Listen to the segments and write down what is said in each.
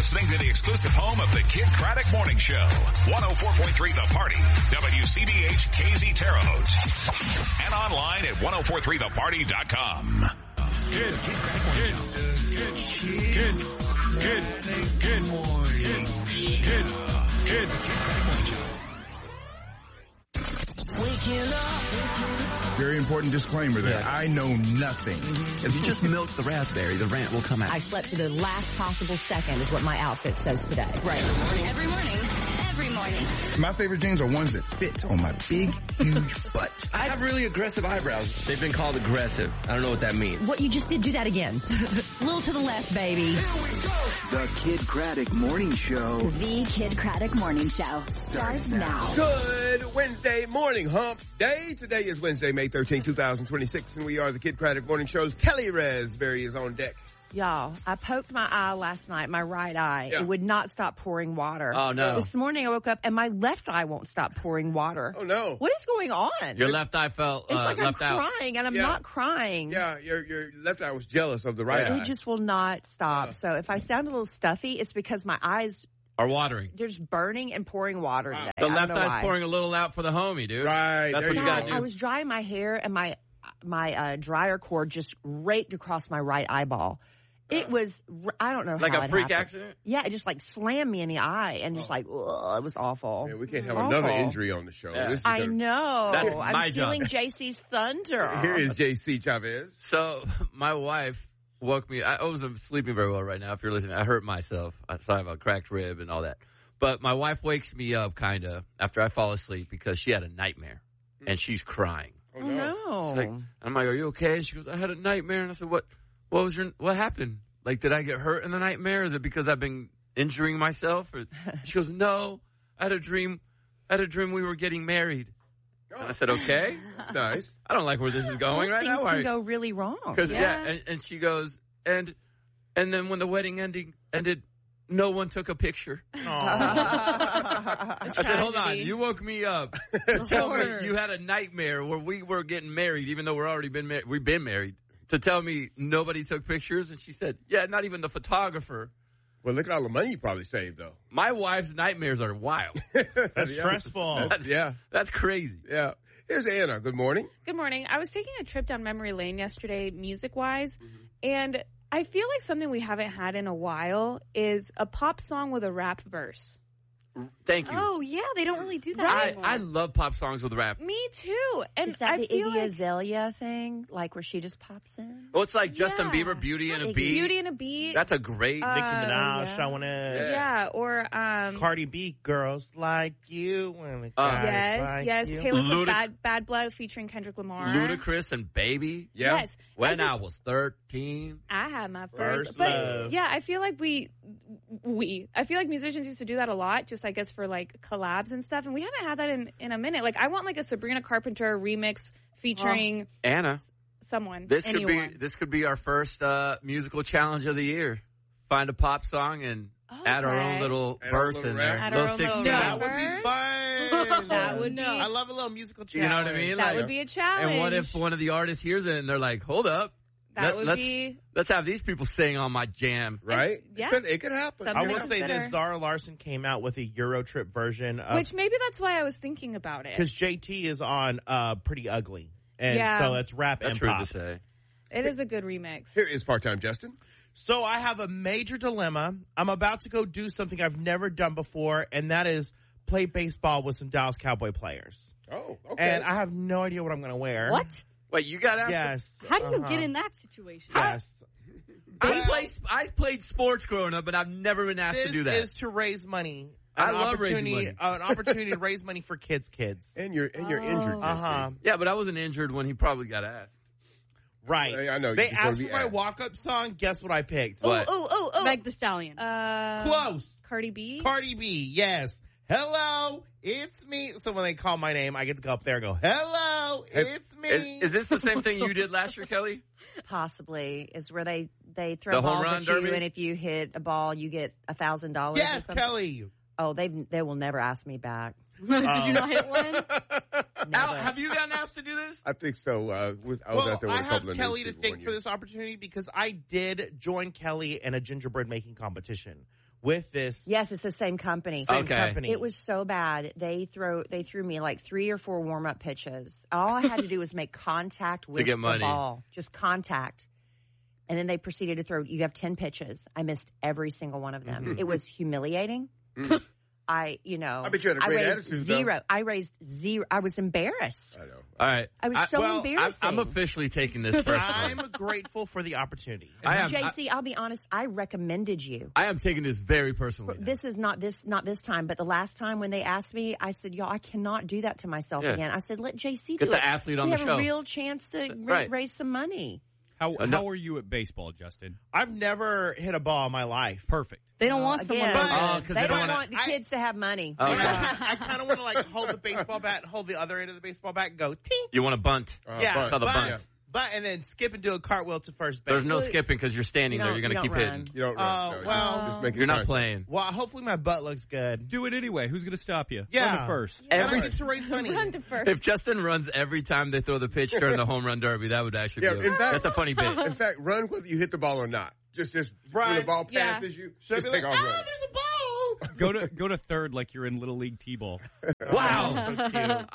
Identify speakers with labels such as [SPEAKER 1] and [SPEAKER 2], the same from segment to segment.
[SPEAKER 1] listening to the exclusive home of the Kid Craddock Morning Show. 104.3 The Party. WCBH KZ Terre Haute. And online at 1043theparty.com.
[SPEAKER 2] Very important disclaimer there. Yeah. I know nothing.
[SPEAKER 3] If you just milk the raspberry, the rant will come out.
[SPEAKER 4] I slept to the last possible second is what my outfit says today.
[SPEAKER 5] Right. Every morning.
[SPEAKER 2] My favorite jeans are ones that fit on my big, huge butt.
[SPEAKER 3] I have really aggressive eyebrows. They've been called aggressive. I don't know what that means.
[SPEAKER 4] What you just did, do that again. A little to the left, baby.
[SPEAKER 6] Here we go.
[SPEAKER 7] The Kid Craddock Morning Show.
[SPEAKER 5] The Kid Craddock Morning Show starts now.
[SPEAKER 8] Good Wednesday morning, hump day. Today is Wednesday, May 13, 2026, and we are the Kid Craddock Morning Show's Kelly Raspberry is on deck.
[SPEAKER 4] Y'all, I poked my eye last night, my right eye.
[SPEAKER 8] Yeah.
[SPEAKER 4] It would not stop pouring water.
[SPEAKER 3] Oh, no.
[SPEAKER 4] This morning I woke up and my left eye won't stop pouring water.
[SPEAKER 8] Oh, no.
[SPEAKER 4] What is going on?
[SPEAKER 3] Your left eye felt
[SPEAKER 4] It's like
[SPEAKER 3] left
[SPEAKER 4] I'm
[SPEAKER 3] out.
[SPEAKER 4] crying and I'm not crying.
[SPEAKER 8] Yeah, your left eye was jealous of the right eye.
[SPEAKER 4] It just will not stop. So if I sound a little stuffy, it's because my eyes
[SPEAKER 3] Are watering.
[SPEAKER 4] they're just burning and pouring water today.
[SPEAKER 3] The
[SPEAKER 4] I don't
[SPEAKER 3] left
[SPEAKER 4] know
[SPEAKER 3] eye's
[SPEAKER 4] why.
[SPEAKER 3] pouring a little out for the homie, dude.
[SPEAKER 8] Right.
[SPEAKER 3] That's
[SPEAKER 8] there
[SPEAKER 3] what you got to do.
[SPEAKER 4] I was drying my hair and my dryer cord just raked across my right eyeball. It was, I don't know
[SPEAKER 3] Like
[SPEAKER 4] how
[SPEAKER 3] a
[SPEAKER 4] it
[SPEAKER 3] freak
[SPEAKER 4] happened.
[SPEAKER 3] accident?
[SPEAKER 4] Yeah, it just like slammed me in the eye and just like, ugh, it was awful.
[SPEAKER 8] Man, we can't have
[SPEAKER 4] Awful.
[SPEAKER 8] another injury on the show.
[SPEAKER 3] Yeah.
[SPEAKER 8] This is
[SPEAKER 4] I
[SPEAKER 8] gonna-
[SPEAKER 4] know.
[SPEAKER 3] That's my
[SPEAKER 4] I'm stealing
[SPEAKER 3] job.
[SPEAKER 4] JC's thunder.
[SPEAKER 8] Here is JC Chavez.
[SPEAKER 3] So my wife woke me. I wasn't sleeping very well right now. If you're listening, I hurt myself. I have a cracked rib and all that. But my wife wakes me up kind of after I fall asleep because she had a nightmare and she's crying.
[SPEAKER 4] Oh, no.
[SPEAKER 3] She's like, I'm like, "Are you okay?" And she goes, "I had a nightmare." And I said, "What happened? Like, did I get hurt in the nightmare? Is it because I've been injuring myself?" Or, she goes, "No, I had a dream we were getting married." And I said, "Okay."
[SPEAKER 8] That's nice.
[SPEAKER 3] I don't like where this is going right
[SPEAKER 4] Things
[SPEAKER 3] now.
[SPEAKER 4] can go really wrong.
[SPEAKER 3] Because and she goes, and then when the wedding ended, no one took a picture. I said, "Hold on, you woke me up. Tell me you had a nightmare where we were getting married, even though we've been married. To tell me nobody took pictures." And she said, "Yeah, not even the photographer."
[SPEAKER 8] Well, look at all the money you probably saved, though.
[SPEAKER 3] My wife's nightmares are wild.
[SPEAKER 9] That's stressful.
[SPEAKER 3] That's crazy.
[SPEAKER 8] Yeah. Here's Anna. Good morning.
[SPEAKER 10] Good morning. I was taking a trip down memory lane yesterday, music-wise, and I feel like something we haven't had in a while is a pop song with a rap verse.
[SPEAKER 3] Thank you.
[SPEAKER 5] Oh, yeah, they don't really do that anymore.
[SPEAKER 3] I love pop songs with rap.
[SPEAKER 10] Me too. And
[SPEAKER 4] Is that
[SPEAKER 10] I
[SPEAKER 4] the
[SPEAKER 10] feel
[SPEAKER 4] Iggy
[SPEAKER 10] like
[SPEAKER 4] Azalea thing? Like where she just pops in?
[SPEAKER 3] Well, it's like Justin
[SPEAKER 10] Yeah.
[SPEAKER 3] Bieber, Beauty and a
[SPEAKER 4] Iggy.
[SPEAKER 3] Beat.
[SPEAKER 10] Beauty and a Beat.
[SPEAKER 3] That's a great.
[SPEAKER 9] Nicki Minaj
[SPEAKER 4] yeah.
[SPEAKER 9] showing it.
[SPEAKER 10] Yeah, or
[SPEAKER 9] Cardi B, girls like you. And
[SPEAKER 10] yes, Taylor Swift, Bad Blood featuring Kendrick Lamar.
[SPEAKER 3] Ludacris and Baby.
[SPEAKER 8] Yeah.
[SPEAKER 10] Yes.
[SPEAKER 3] When I was 13.
[SPEAKER 10] I had my
[SPEAKER 9] First
[SPEAKER 10] first, but
[SPEAKER 9] love.
[SPEAKER 10] yeah, I feel like I feel like musicians used to do that a lot, just I guess for like collabs and stuff, and we haven't had that in a minute. Like I want like a Sabrina Carpenter remix featuring
[SPEAKER 3] Anna,
[SPEAKER 10] someone.
[SPEAKER 3] this
[SPEAKER 5] Anyone.
[SPEAKER 3] could be our first musical challenge of the year. Find a pop song and add our own little
[SPEAKER 8] Add our
[SPEAKER 3] verse
[SPEAKER 8] little
[SPEAKER 3] in
[SPEAKER 8] rap.
[SPEAKER 3] there.
[SPEAKER 10] Add our own little
[SPEAKER 3] 16.
[SPEAKER 10] rap.
[SPEAKER 9] That would be fun.
[SPEAKER 10] That would be-
[SPEAKER 9] I love a little musical
[SPEAKER 3] You
[SPEAKER 9] challenge.
[SPEAKER 3] know what I mean?
[SPEAKER 10] That
[SPEAKER 3] Like,
[SPEAKER 10] would be a challenge.
[SPEAKER 3] and what if one of the artists hears it and they're like, "Hold up,
[SPEAKER 10] That would be
[SPEAKER 3] let's have these people sing on my jam."
[SPEAKER 8] Right?
[SPEAKER 10] Yeah.
[SPEAKER 8] It could happen.
[SPEAKER 10] Something
[SPEAKER 9] I will
[SPEAKER 10] to
[SPEAKER 9] say
[SPEAKER 10] consider.
[SPEAKER 9] this, Zara Larson came out with a Eurotrip version of,
[SPEAKER 10] Which maybe that's why I was thinking about it.
[SPEAKER 9] because JT is on Pretty Ugly. And
[SPEAKER 10] Yeah.
[SPEAKER 9] so it's rap
[SPEAKER 3] That's
[SPEAKER 9] and
[SPEAKER 3] rude
[SPEAKER 9] pop.
[SPEAKER 3] to say.
[SPEAKER 10] It is a good remix.
[SPEAKER 8] Here is part-time Justin.
[SPEAKER 9] So I have a major dilemma. I'm about to go do something I've never done before, and that is play baseball with some Dallas Cowboy players.
[SPEAKER 8] Oh, okay.
[SPEAKER 9] And I have no idea what I'm going to wear.
[SPEAKER 5] What?
[SPEAKER 3] Wait, you got to ask.
[SPEAKER 9] Yes.
[SPEAKER 5] How do you get in that situation?
[SPEAKER 9] Yes.
[SPEAKER 3] I played sports growing up, but I've never been asked
[SPEAKER 9] This
[SPEAKER 3] to do that.
[SPEAKER 9] is to raise money.
[SPEAKER 3] I
[SPEAKER 9] An
[SPEAKER 3] love raising
[SPEAKER 9] opportunity-
[SPEAKER 3] money.
[SPEAKER 9] An opportunity to raise money for kids.
[SPEAKER 8] And you're injured.
[SPEAKER 9] Uh-huh.
[SPEAKER 3] Yeah, but I wasn't injured when he probably got asked.
[SPEAKER 9] Right.
[SPEAKER 8] I know.
[SPEAKER 9] They
[SPEAKER 8] You're
[SPEAKER 9] asked
[SPEAKER 8] gonna
[SPEAKER 9] for
[SPEAKER 8] be
[SPEAKER 9] my
[SPEAKER 8] asked.
[SPEAKER 9] walk-up song. Guess what I picked?
[SPEAKER 3] What?
[SPEAKER 10] Oh.
[SPEAKER 5] Meg the Stallion.
[SPEAKER 9] Close.
[SPEAKER 10] Cardi B.
[SPEAKER 9] Cardi B, yes. Hello, it's me. So when they call my name, I get to go up there and go, hello, it's me.
[SPEAKER 3] Is this the same thing you did last year, Kelly?
[SPEAKER 4] Possibly is where they throw
[SPEAKER 3] The home
[SPEAKER 4] balls
[SPEAKER 3] run
[SPEAKER 4] at you,
[SPEAKER 3] derby?
[SPEAKER 4] and if you hit a ball, you get $1,000.
[SPEAKER 9] Yes, Kelly.
[SPEAKER 4] Oh, they will never ask me back.
[SPEAKER 5] Did you not hit one?
[SPEAKER 3] Al, have you gotten asked to do this?
[SPEAKER 8] I think so. I was
[SPEAKER 9] Well,
[SPEAKER 8] out there with
[SPEAKER 9] I
[SPEAKER 8] a
[SPEAKER 9] have
[SPEAKER 8] couple of
[SPEAKER 9] Kelly
[SPEAKER 8] news
[SPEAKER 9] to
[SPEAKER 8] people
[SPEAKER 9] thank
[SPEAKER 8] one
[SPEAKER 9] for
[SPEAKER 8] year.
[SPEAKER 9] this opportunity because I did join Kelly in a gingerbread making competition with this
[SPEAKER 4] Yes, it's the same company.
[SPEAKER 9] same
[SPEAKER 3] Okay.
[SPEAKER 9] company.
[SPEAKER 4] It was so bad. They threw me like 3 or 4 warm up pitches. All I had to do was make contact with
[SPEAKER 3] get
[SPEAKER 4] the
[SPEAKER 3] money.
[SPEAKER 4] ball, just contact. And then they proceeded to throw. You have 10 pitches. I missed every single one of them. It was humiliating. I
[SPEAKER 8] bet you had a great
[SPEAKER 4] raised
[SPEAKER 8] attitude,
[SPEAKER 4] zero. I raised zero. I was embarrassed.
[SPEAKER 8] I know.
[SPEAKER 3] All right.
[SPEAKER 4] I was so
[SPEAKER 9] well,
[SPEAKER 4] embarrassing.
[SPEAKER 3] I'm officially taking this personally.
[SPEAKER 9] I'm grateful for the opportunity.
[SPEAKER 3] I am.
[SPEAKER 4] JC, I'll be honest. I recommended you.
[SPEAKER 3] I am taking this very personally. now.
[SPEAKER 4] This is not this time, but the last time when they asked me, I said, "Y'all, I cannot do that to myself
[SPEAKER 3] Yeah.
[SPEAKER 4] again." I said, "Let JC
[SPEAKER 3] Get
[SPEAKER 4] do
[SPEAKER 3] the
[SPEAKER 4] it.
[SPEAKER 3] athlete on
[SPEAKER 4] we
[SPEAKER 3] the
[SPEAKER 4] have
[SPEAKER 3] show."
[SPEAKER 4] a real chance to
[SPEAKER 3] Right.
[SPEAKER 4] raise some money."
[SPEAKER 6] How
[SPEAKER 3] No.
[SPEAKER 6] are you at baseball, Justin?
[SPEAKER 9] I've never hit a ball in my life.
[SPEAKER 6] Perfect.
[SPEAKER 5] They don't want someone.
[SPEAKER 4] Again,
[SPEAKER 5] like that.
[SPEAKER 3] 'cause
[SPEAKER 4] they
[SPEAKER 3] they
[SPEAKER 4] don't
[SPEAKER 3] don't
[SPEAKER 4] want the kids to have money.
[SPEAKER 3] Okay.
[SPEAKER 9] I kind of want to like hold the baseball bat, and hold the other end of the baseball bat, and go tink.
[SPEAKER 3] You want to bunt?
[SPEAKER 9] Yeah,
[SPEAKER 8] bunt.
[SPEAKER 3] Call the bunt.
[SPEAKER 9] and then skip and do a cartwheel to first base.
[SPEAKER 3] There's no skipping because you're standing
[SPEAKER 4] You
[SPEAKER 3] there. You're
[SPEAKER 4] don't-
[SPEAKER 3] going to
[SPEAKER 4] you
[SPEAKER 3] keep
[SPEAKER 4] don't
[SPEAKER 3] hitting.
[SPEAKER 8] You don't run.
[SPEAKER 9] Oh,
[SPEAKER 8] No,
[SPEAKER 9] well,
[SPEAKER 8] just make it
[SPEAKER 3] You're not
[SPEAKER 8] fun.
[SPEAKER 3] playing.
[SPEAKER 9] Well, hopefully my butt looks good.
[SPEAKER 6] Do it anyway. Who's going to stop you?
[SPEAKER 9] Yeah.
[SPEAKER 6] Run it first.
[SPEAKER 9] And
[SPEAKER 3] Every-
[SPEAKER 9] I get to raise money.
[SPEAKER 10] Run to first.
[SPEAKER 3] If Justin runs every time they throw the pitch during the home run derby, that would actually
[SPEAKER 8] Yeah,
[SPEAKER 3] be
[SPEAKER 8] in fact-
[SPEAKER 3] that's a funny bit.
[SPEAKER 8] In fact, run whether you hit the ball or not. Just when
[SPEAKER 9] Right.
[SPEAKER 8] the ball
[SPEAKER 10] Yeah.
[SPEAKER 8] passes you,
[SPEAKER 9] Should I
[SPEAKER 8] just
[SPEAKER 9] be
[SPEAKER 8] take
[SPEAKER 9] like,
[SPEAKER 8] off
[SPEAKER 9] ah,
[SPEAKER 8] running.
[SPEAKER 9] there's a ball.
[SPEAKER 6] Go to third like you're in Little League T-ball.
[SPEAKER 3] Wow.
[SPEAKER 9] So cute.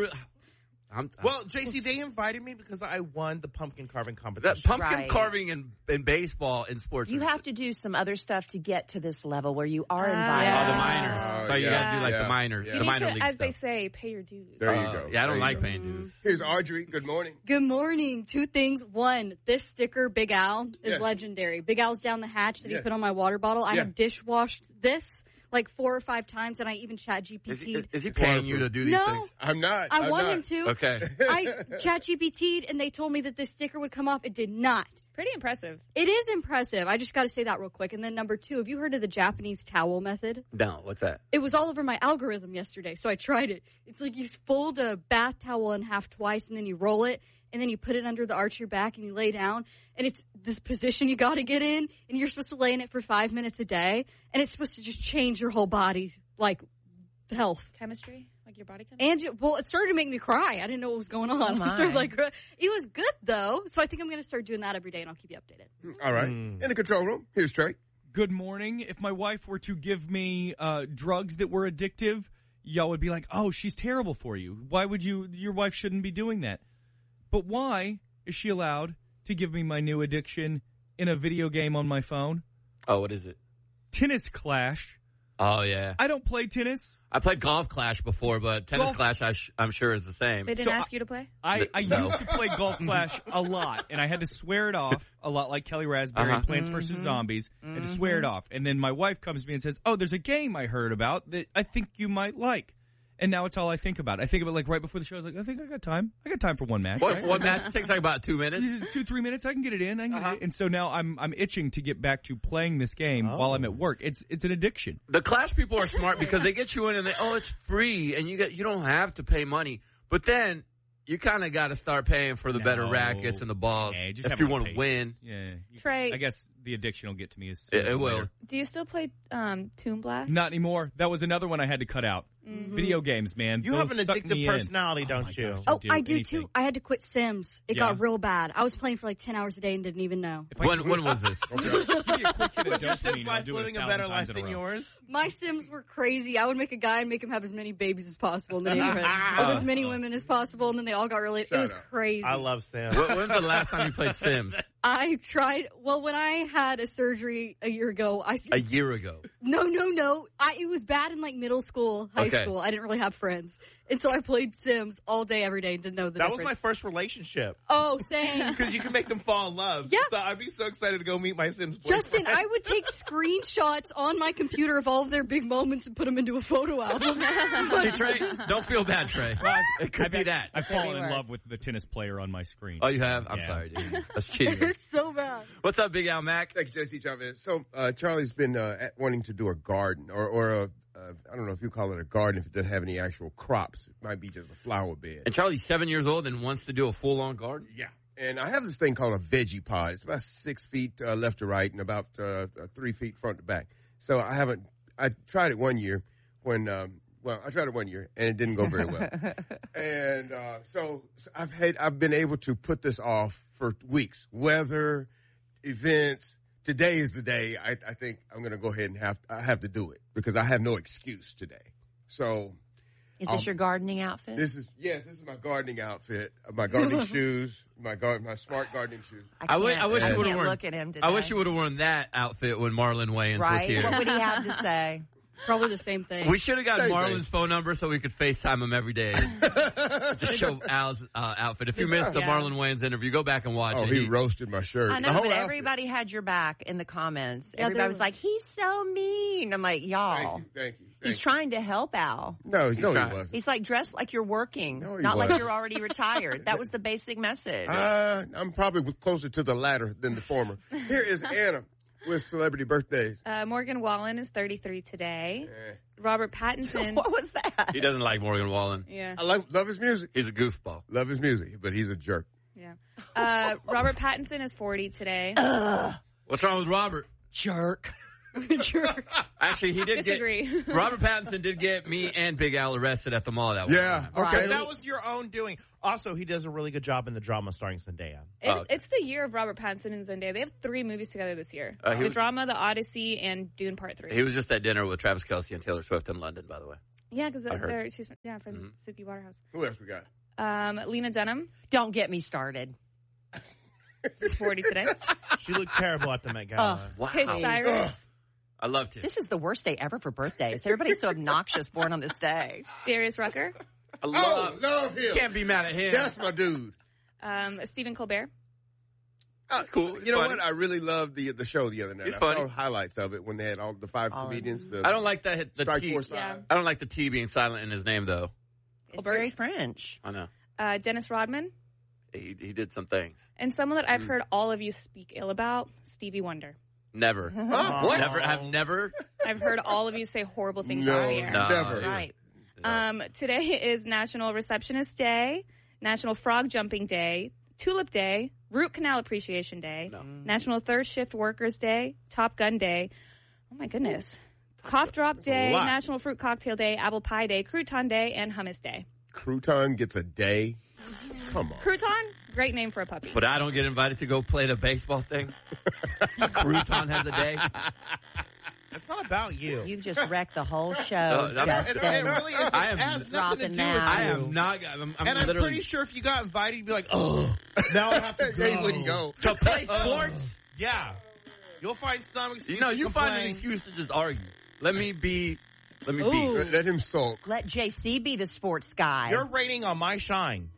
[SPEAKER 3] I'm,
[SPEAKER 9] Well, JC, they invited me because I won the pumpkin carving
[SPEAKER 3] that
[SPEAKER 9] competition.
[SPEAKER 3] pumpkin
[SPEAKER 4] Right.
[SPEAKER 3] carving in baseball in sports.
[SPEAKER 4] You have to do some other stuff to get to this level where you are invited.
[SPEAKER 10] yeah.
[SPEAKER 3] Oh, the minors.
[SPEAKER 8] Oh,
[SPEAKER 3] So you
[SPEAKER 8] yeah.
[SPEAKER 3] got to do like
[SPEAKER 8] Yeah.
[SPEAKER 3] the minors,
[SPEAKER 8] Yeah.
[SPEAKER 10] You
[SPEAKER 3] the
[SPEAKER 10] need
[SPEAKER 3] minor
[SPEAKER 10] to,
[SPEAKER 3] league
[SPEAKER 10] as they
[SPEAKER 3] stuff.
[SPEAKER 10] say, pay your dues.
[SPEAKER 8] There you go.
[SPEAKER 3] Yeah, I don't
[SPEAKER 8] There you
[SPEAKER 3] like
[SPEAKER 8] go.
[SPEAKER 3] paying dues.
[SPEAKER 8] Here's Audrey. Good morning.
[SPEAKER 5] Good morning. 2 things. One, this sticker, Big Al, is
[SPEAKER 8] Yes.
[SPEAKER 5] legendary. Big Al's down the hatch that
[SPEAKER 8] Yeah.
[SPEAKER 5] he put on my water bottle. I
[SPEAKER 8] Yeah.
[SPEAKER 5] have dishwashed this like 4 or 5 times, and I even chat GPT'd.
[SPEAKER 3] Is he paying you to do these
[SPEAKER 5] No.
[SPEAKER 3] things?
[SPEAKER 8] I'm not.
[SPEAKER 5] I
[SPEAKER 8] I'm
[SPEAKER 5] want
[SPEAKER 8] not.
[SPEAKER 5] him to.
[SPEAKER 3] Okay.
[SPEAKER 5] I chat GPT'd, and they told me that this sticker would come off. It did not.
[SPEAKER 10] Pretty impressive.
[SPEAKER 5] It is impressive. I just got to say that real quick. And then number 2, have you heard of the Japanese towel method?
[SPEAKER 3] No, what's that?
[SPEAKER 5] It was all over my algorithm yesterday, so I tried it. It's like you fold a bath towel in half twice, and then you roll it, and then you put it under the arch of your back, and you lay down. And it's this position you got to get in, and you're supposed to lay in it for 5 minutes a day, and it's supposed to just change your whole body's like health.
[SPEAKER 10] Chemistry? Like your body chemistry?
[SPEAKER 5] And it started to make me cry. I didn't know what was going on. I
[SPEAKER 4] my.
[SPEAKER 5] started like, it was good though. So I think I'm going to start doing that every day, and I'll keep you updated.
[SPEAKER 8] All right. In the control room, here's Trey.
[SPEAKER 6] Good morning. If my wife were to give me drugs that were addictive, y'all would be like, oh, she's terrible for you. Why would your wife shouldn't be doing that? But why is she allowed to give me my new addiction in a video game on my phone?
[SPEAKER 3] Oh, what is it?
[SPEAKER 6] Tennis Clash.
[SPEAKER 3] Oh, yeah.
[SPEAKER 6] I don't play tennis.
[SPEAKER 3] I played Golf Clash before, but Tennis
[SPEAKER 6] Golf-
[SPEAKER 3] Clash I'm sure is the same.
[SPEAKER 10] They didn't
[SPEAKER 6] So
[SPEAKER 10] ask you to play?
[SPEAKER 6] I
[SPEAKER 3] No.
[SPEAKER 6] used to play Golf Clash a lot, and I had to swear it off a lot like Kelly Raspberry in Plants vs. Zombies. I had to swear it off. And then my wife comes to me and says, oh, there's a game I heard about that I think you might like. And now it's all I think about. I think of it like right before the show. I was like, I think I got time. I got time for one match. right?
[SPEAKER 3] One match takes like about 2 minutes.
[SPEAKER 6] 2-3 minutes. I can get it in. And so now I'm itching to get back to playing this game while I'm at work. It's an addiction.
[SPEAKER 3] The Clash people are smart because they get you in and it's free and you don't have to pay money. But then you kind of got to start paying for the better
[SPEAKER 6] No.
[SPEAKER 3] rackets and the balls
[SPEAKER 6] Yeah, just
[SPEAKER 3] if
[SPEAKER 6] have
[SPEAKER 3] you
[SPEAKER 6] my
[SPEAKER 3] want to
[SPEAKER 6] patience.
[SPEAKER 3] win.
[SPEAKER 6] Yeah.
[SPEAKER 10] Trey.
[SPEAKER 6] I guess the addiction will get to me.
[SPEAKER 3] It will.
[SPEAKER 6] later.
[SPEAKER 10] Do you still play Toon Blast?
[SPEAKER 6] Not anymore. That was another one I had to cut out. Video games, man.
[SPEAKER 9] You
[SPEAKER 6] Those
[SPEAKER 9] have an
[SPEAKER 6] suck
[SPEAKER 9] addictive
[SPEAKER 6] me in.
[SPEAKER 9] personality,
[SPEAKER 6] Oh
[SPEAKER 9] don't
[SPEAKER 6] my
[SPEAKER 9] you?
[SPEAKER 6] gosh,
[SPEAKER 5] Oh, I do
[SPEAKER 6] anything.
[SPEAKER 5] too. I had to quit Sims. It
[SPEAKER 6] Yeah.
[SPEAKER 5] got real bad. I was playing for like 10 hours a day and didn't even know.
[SPEAKER 3] When was this?
[SPEAKER 6] Give me a quick hit of
[SPEAKER 9] Was your
[SPEAKER 6] dopamine,
[SPEAKER 9] Sims
[SPEAKER 6] and I'll
[SPEAKER 9] life
[SPEAKER 6] do it
[SPEAKER 9] living a
[SPEAKER 6] 1,000
[SPEAKER 9] better life
[SPEAKER 6] times in a
[SPEAKER 9] than
[SPEAKER 6] row.
[SPEAKER 9] yours?
[SPEAKER 5] My Sims were crazy. I would make a guy and make him have as many babies as possible in the neighborhood. With as many women as possible, and then they all got related. It was
[SPEAKER 8] Shut up.
[SPEAKER 5] crazy.
[SPEAKER 9] I love Sims.
[SPEAKER 3] When's the last time you played Sims?
[SPEAKER 5] I tried. Well, when I had a surgery a year ago,
[SPEAKER 3] A year ago.
[SPEAKER 5] No. It was bad in like middle school, high
[SPEAKER 3] Okay.
[SPEAKER 5] school. I didn't really have friends. And so I played Sims all day, every day, and didn't know the
[SPEAKER 9] That was my
[SPEAKER 5] difference.
[SPEAKER 9] first relationship.
[SPEAKER 5] Oh, same.
[SPEAKER 9] Because you can make them fall in love.
[SPEAKER 5] Yeah.
[SPEAKER 9] So I'd be so excited to go meet my Sims boyfriend.
[SPEAKER 5] Justin, I would take screenshots on my computer of all of their big moments and put them into a photo album.
[SPEAKER 3] See, Trey, don't feel bad, Trey. It could be that.
[SPEAKER 6] I've fallen in
[SPEAKER 4] worse.
[SPEAKER 6] love with the tennis player on my screen.
[SPEAKER 3] Oh, you have? I'm
[SPEAKER 6] Yeah.
[SPEAKER 3] sorry, dude. That's cheating.
[SPEAKER 5] It's so bad.
[SPEAKER 3] What's up, Big Al Mac?
[SPEAKER 8] Thank you, JC Chavez. So Charlie's been wanting to do a garden or a I don't know if you call it a garden if it doesn't have any actual crops. It might be just a flower bed.
[SPEAKER 3] And Charlie's 7 years old and wants to do a full-on garden?
[SPEAKER 8] Yeah. And I have this thing called a veggie pod. It's about 6 feet left to right and about 3 feet front to back. So I tried it one year I tried it one year and it didn't go very well. And so I've been able to put this off for weeks. Weather, events, today is the day. I think I'm going to go ahead and have to do it because I have no excuse today. So,
[SPEAKER 4] is this your gardening outfit?
[SPEAKER 8] This is my gardening outfit. My gardening shoes. My smart gardening shoes.
[SPEAKER 3] I wish you would have worn.
[SPEAKER 4] Look at him today.
[SPEAKER 3] I wish you would have worn that outfit when Marlon Wayans was here.
[SPEAKER 4] What would he have to say?
[SPEAKER 5] Probably the same thing.
[SPEAKER 3] We should have got Marlon's phone number so we could FaceTime him every day. Just show Al's outfit. If you missed the Marlon Wayans interview, go back and watch it.
[SPEAKER 8] Oh, he roasted my shirt.
[SPEAKER 4] I know, but everybody had your back in the comments. Everybody was like, he's so mean. I'm like, y'all.
[SPEAKER 8] Thank you.
[SPEAKER 4] He's trying to help Al.
[SPEAKER 8] No, he wasn't.
[SPEAKER 4] He's like, dressed like you're working, not like you're already retired. That was the basic message.
[SPEAKER 8] I'm probably closer to the latter than the former. Here is Anna with celebrity birthdays.
[SPEAKER 10] Morgan Wallen is 33 today. Robert Pattinson.
[SPEAKER 4] What was that?
[SPEAKER 3] He doesn't like Morgan Wallen.
[SPEAKER 10] Yeah.
[SPEAKER 8] I love his music.
[SPEAKER 3] He's a goofball.
[SPEAKER 8] Love his music, but he's a jerk.
[SPEAKER 10] Yeah. Robert Pattinson is 40 today.
[SPEAKER 3] What's wrong with Robert?
[SPEAKER 4] Jerk.
[SPEAKER 3] Actually, he did
[SPEAKER 10] Disagree.
[SPEAKER 3] Robert Pattinson did get me and Big Al arrested at the mall that week.
[SPEAKER 8] Yeah, okay.
[SPEAKER 9] That was your own doing. Also, he does a really good job in the drama starring Zendaya.
[SPEAKER 10] It's the year of Robert Pattinson and Zendaya. They have 3 movies together this year. The Drama, The Odyssey, and Dune Part 3.
[SPEAKER 3] He was just at dinner with Travis Kelce and Taylor Swift in London, by the way.
[SPEAKER 10] Yeah, because she's from Suki Waterhouse.
[SPEAKER 8] Who else we got?
[SPEAKER 10] Lena Dunham.
[SPEAKER 4] Don't get me started.
[SPEAKER 10] She's 40 today.
[SPEAKER 9] She looked terrible at the Met Gala.
[SPEAKER 3] Wow.
[SPEAKER 10] Tish Cyrus.
[SPEAKER 3] I loved it.
[SPEAKER 4] This is the worst day ever for birthdays. Everybody's so obnoxious born on this day.
[SPEAKER 10] Darius Rucker.
[SPEAKER 3] I love
[SPEAKER 8] him.
[SPEAKER 3] Can't be mad at him.
[SPEAKER 8] That's my dude.
[SPEAKER 10] Stephen Colbert.
[SPEAKER 3] That's cool.
[SPEAKER 8] You know what? I really loved the show the other night.
[SPEAKER 3] It's
[SPEAKER 8] I
[SPEAKER 3] funny.
[SPEAKER 8] saw highlights of it when they had all the 5 comedians.
[SPEAKER 3] I don't like the
[SPEAKER 8] Strike
[SPEAKER 3] T.
[SPEAKER 8] Force
[SPEAKER 10] Yeah.
[SPEAKER 8] 5.
[SPEAKER 3] I don't like the T being silent in his name, though.
[SPEAKER 4] It's very French.
[SPEAKER 3] I know.
[SPEAKER 10] Dennis Rodman.
[SPEAKER 3] He did some things.
[SPEAKER 10] And someone that I've heard all of you speak ill about, Stevie Wonder.
[SPEAKER 3] Never.
[SPEAKER 8] What?
[SPEAKER 3] Never. I've never.
[SPEAKER 10] I've heard all of you say horrible things
[SPEAKER 8] No,
[SPEAKER 10] on the air.
[SPEAKER 8] never.
[SPEAKER 4] Right.
[SPEAKER 10] Today is National Receptionist Day, National Frog Jumping Day, Tulip Day, Root Canal Appreciation Day, National Third Shift Workers Day, Top Gun Day. Oh my goodness. Cough Drop Day, National Fruit Cocktail Day, Apple Pie Day, Crouton Day, and Hummus Day.
[SPEAKER 8] Crouton gets a day? Come on.
[SPEAKER 10] Crouton? Great name for a puppy.
[SPEAKER 3] But I don't get invited to go play the baseball thing. Crouton has a day.
[SPEAKER 9] It's not about you.
[SPEAKER 4] You've just wrecked the whole show,
[SPEAKER 3] No,
[SPEAKER 4] Justin.
[SPEAKER 9] It really is. It
[SPEAKER 3] I am
[SPEAKER 9] has nothing to do with
[SPEAKER 4] dropping
[SPEAKER 3] I
[SPEAKER 9] you.
[SPEAKER 3] am not. I'm
[SPEAKER 9] And I'm
[SPEAKER 3] literally
[SPEAKER 9] pretty sure if you got invited, you'd be like, oh, now I have to go.
[SPEAKER 8] They wouldn't go.
[SPEAKER 3] to play sports.
[SPEAKER 9] Yeah. You'll find some excuse
[SPEAKER 3] You know,
[SPEAKER 9] to
[SPEAKER 3] you find an
[SPEAKER 9] complain.
[SPEAKER 3] excuse to just argue. Let me be.
[SPEAKER 10] Ooh.
[SPEAKER 8] Let him sulk.
[SPEAKER 4] Let JC be the sports guy.
[SPEAKER 9] You're rating on my shine.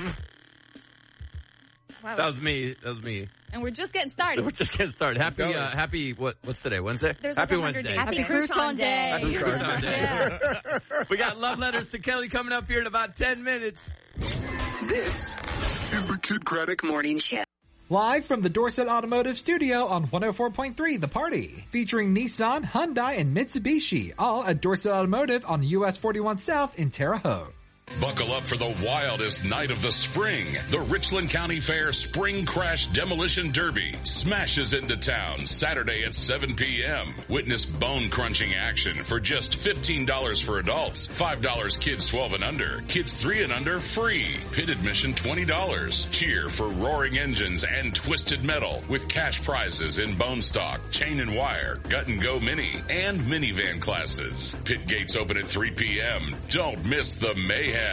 [SPEAKER 10] Wow.
[SPEAKER 3] That was me.
[SPEAKER 10] And we're just getting started.
[SPEAKER 3] We're just getting started. Happy. What's today? Wednesday.
[SPEAKER 10] There's
[SPEAKER 3] Happy
[SPEAKER 10] like 100
[SPEAKER 3] Wednesday.
[SPEAKER 10] days.
[SPEAKER 4] Happy
[SPEAKER 10] Okay.
[SPEAKER 4] Crouton Day.
[SPEAKER 3] Happy Crouton Day. We got love letters to Kelly coming up here in about 10 minutes.
[SPEAKER 7] This is the Kid Craddock Morning Show.
[SPEAKER 11] Live from the Dorset Automotive Studio on 104.3 The Party. Featuring Nissan, Hyundai, and Mitsubishi. All at Dorset Automotive on US 41 South in Terre Haute.
[SPEAKER 1] Buckle up for the wildest night of the spring. The Richland County Fair Spring Crash Demolition Derby smashes into town Saturday at 7 p.m. Witness bone-crunching action for just $15 for adults, $5 kids 12 and under, kids 3 and under free. Pit admission $20. Cheer for roaring engines and twisted metal with cash prizes in bone stock, chain and wire, gut and go mini, and minivan classes. Pit gates open at 3 p.m. Don't miss the mayhem.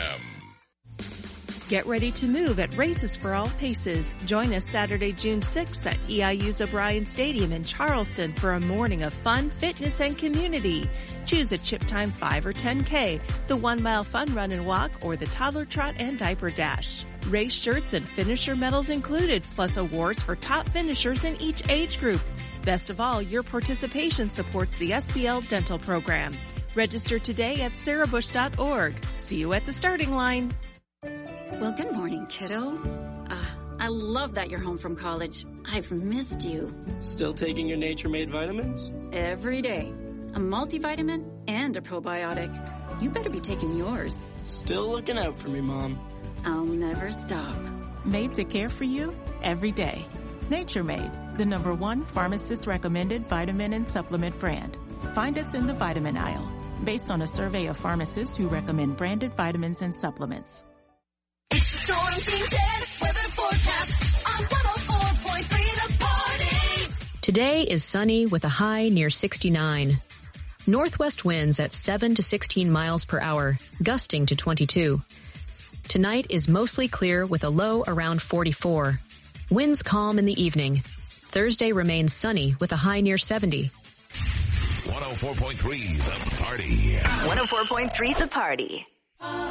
[SPEAKER 12] Get ready to move at Races for All Paces. Join us Saturday, June 6th at EIU's O'Brien Stadium in Charleston for a morning of fun, fitness, and community. Choose a Chip Time 5 or 10K, the 1 mile fun run and walk, or the toddler trot and diaper dash. Race shirts and finisher medals included, plus awards for top finishers in each age group. Best of all, your participation supports the SBL dental program. Register today at sarahbush.org. See you at the starting line.
[SPEAKER 13] Well, good morning, kiddo. I love that you're home from college. I've missed you.
[SPEAKER 14] Still taking your Nature Made vitamins?
[SPEAKER 13] Every day. A multivitamin and a probiotic. You better be taking yours.
[SPEAKER 14] Still looking out for me, Mom.
[SPEAKER 13] I'll never stop.
[SPEAKER 15] Made to care for you every day. Nature Made, the #1 pharmacist recommended vitamin and supplement brand. Find us in the vitamin aisle, based on a survey of pharmacists who recommend branded vitamins and supplements.
[SPEAKER 16] Storm Team 10 weather forecast on 104.3 The Party.
[SPEAKER 17] Today is sunny with a high near 69. Northwest winds at 7 to 16 miles per hour, gusting to 22. Tonight is mostly clear with a low around 44. Winds calm in the evening. Thursday remains sunny with a high near 70.
[SPEAKER 1] 104.3 The Party.
[SPEAKER 16] 104.3 The Party.